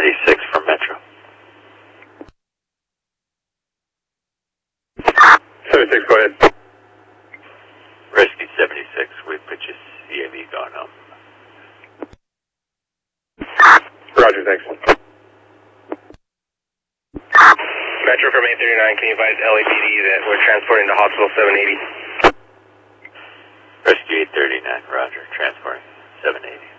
76 for Metro. 76, go ahead. Rescue 76, we put your CAV going home. Roger, thanks. Metro from 839, can you advise LAPD that we're transporting to hospital 780? Rescue 839, roger, transporting 780.